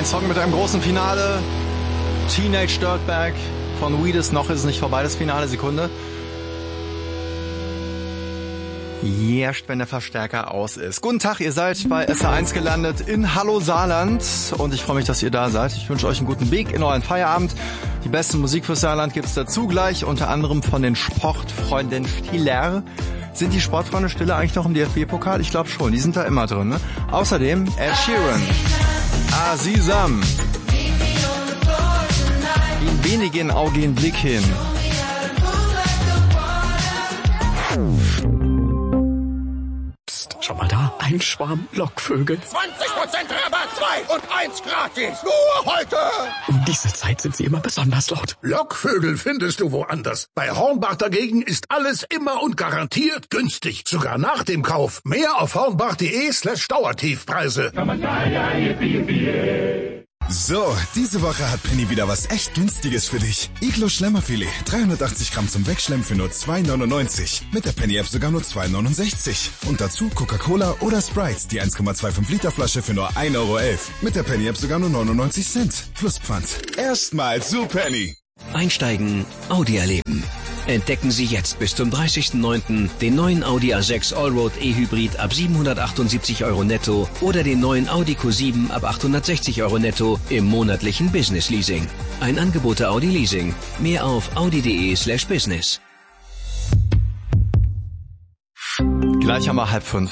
Ein Song mit einem großen Finale. Teenage Dirtbag von Weedus. Noch ist es nicht vorbei, das Finale. Sekunde. Erst wenn der Verstärker aus ist. Guten Tag, ihr seid bei SR1 gelandet in Hallo Saarland und ich freue mich, dass ihr da seid. Ich wünsche euch einen guten Weg in euren Feierabend. Die beste Musik fürs Saarland gibt's dazu gleich, unter anderem von den Sportfreunden Stiller. Sind die Sportfreunde Stiller eigentlich noch im DFB-Pokal? Ich glaube schon, die sind da immer drin, ne? Außerdem Ed Sheeran, Azizam, in wenigen Augenblick hin. Schau mal da, ein Schwarm Lockvögel. 20% Rabatt, 2 und 1 gratis. Nur heute. Um diese Zeit sind sie immer besonders laut. Lockvögel findest du woanders. Bei Hornbach dagegen ist alles immer und garantiert günstig. Sogar nach dem Kauf. Mehr auf hornbach.de/Dauertiefpreise. So, diese Woche hat Penny wieder was echt Günstiges für dich. Iglo Schlemmerfilet, 380 Gramm zum Wegschlemmen für nur 2,99. Mit der Penny-App sogar nur 2,69. Und dazu Coca-Cola oder Sprite, die 1,25 Liter Flasche für nur 1,11 Euro. Mit der Penny-App sogar nur 99 Cent. Plus Pfand. Erstmal zu Penny. Einsteigen, Audi erleben. Entdecken Sie jetzt bis zum 30.09. den neuen Audi A6 Allroad E-Hybrid ab 778 Euro netto oder den neuen Audi Q7 ab 860 Euro netto im monatlichen Business Leasing. Ein Angebot der Audi Leasing. Mehr auf audi.de/business. Gleich haben wir 4:30.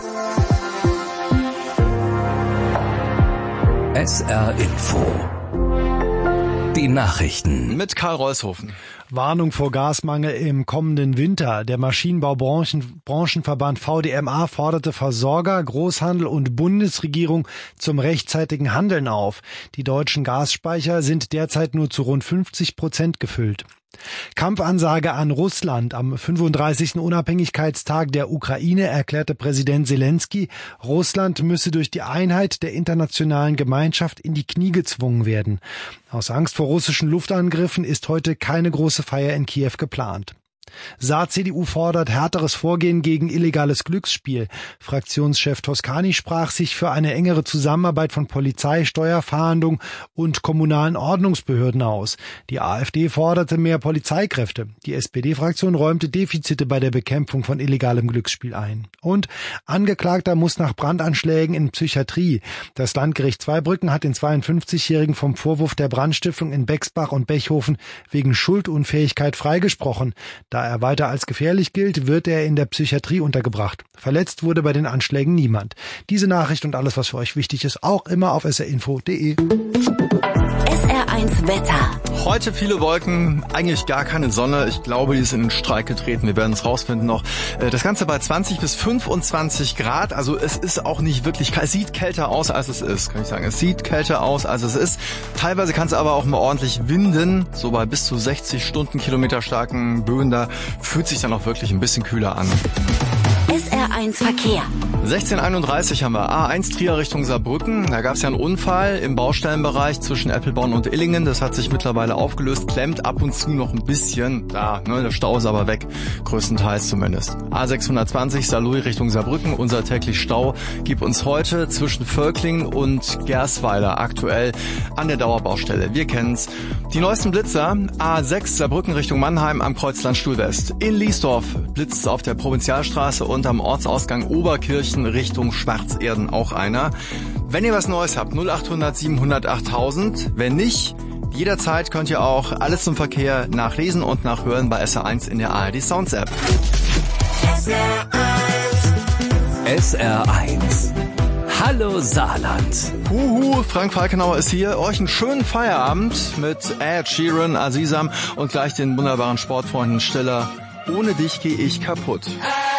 SR Info. Die Nachrichten. Mit Karl Reushofen. Warnung vor Gasmangel im kommenden Winter. Der Maschinenbau-Branchenverband VDMA forderte Versorger, Großhandel und Bundesregierung zum rechtzeitigen Handeln auf. Die deutschen Gasspeicher sind derzeit nur zu rund 50% gefüllt. Kampfansage an Russland. Am 35. Unabhängigkeitstag der Ukraine erklärte Präsident Zelensky, Russland müsse durch die Einheit der internationalen Gemeinschaft in die Knie gezwungen werden. Aus Angst vor russischen Luftangriffen ist heute keine große Feier in Kiew geplant. Saar-CDU fordert härteres Vorgehen gegen illegales Glücksspiel. Fraktionschef Toscani sprach sich für eine engere Zusammenarbeit von Polizei, Steuerfahndung und kommunalen Ordnungsbehörden aus. Die AfD forderte mehr Polizeikräfte. Die SPD-Fraktion räumte Defizite bei der Bekämpfung von illegalem Glücksspiel ein. Und Angeklagter muss nach Brandanschlägen in Psychiatrie. Das Landgericht Zweibrücken hat den 52-Jährigen vom Vorwurf der Brandstiftung in Bexbach und Bechhofen wegen Schuldunfähigkeit freigesprochen. Da er weiter als gefährlich gilt, wird er in der Psychiatrie untergebracht. Verletzt wurde bei den Anschlägen niemand. Diese Nachricht und alles, was für euch wichtig ist, auch immer auf srinfo.de. SR1 Wetter. Heute viele Wolken, eigentlich gar keine Sonne. Ich glaube, die ist in den Streik getreten. Wir werden es rausfinden noch. Das Ganze bei 20 bis 25 Grad. Also es ist auch nicht wirklich kalt. Es sieht kälter aus, als es ist, kann ich sagen. Es sieht kälter aus, als es ist. Teilweise kann es aber auch mal ordentlich winden. So bei bis zu 60 Stundenkilometer starken Böen. Da fühlt sich dann auch wirklich ein bisschen kühler an. SR1 Verkehr. 16:31 haben wir A1 Trier Richtung Saarbrücken. Da gab es ja einen Unfall im Baustellenbereich zwischen Eppelborn und Illingen. Das hat sich mittlerweile aufgelöst, klemmt ab und zu noch ein bisschen. Da, ne, der Stau ist aber weg, größtenteils zumindest. A620 Saarlouis Richtung Saarbrücken. Unser täglich Stau gibt uns heute zwischen Völkling und Gersweiler aktuell an der Dauerbaustelle. Wir kennen's. Die neuesten Blitzer. A6 Saarbrücken Richtung Mannheim am Kreuzland Stuhlwest. In Liesdorf blitzt auf der Provinzialstraße und am Ortsausgang Oberkirchen Richtung Schwarzerden auch einer. Wenn ihr was Neues habt, 0800 700 8000. Wenn nicht, jederzeit könnt ihr auch alles zum Verkehr nachlesen und nachhören bei SR1 in der ARD Sounds App. SR1. Hallo Saarland. Huhu, Frank Falkenauer ist hier. Euch einen schönen Feierabend mit Ed Sheeran, Azizam und gleich den wunderbaren Sportfreunden Stiller. Ohne dich gehe ich kaputt.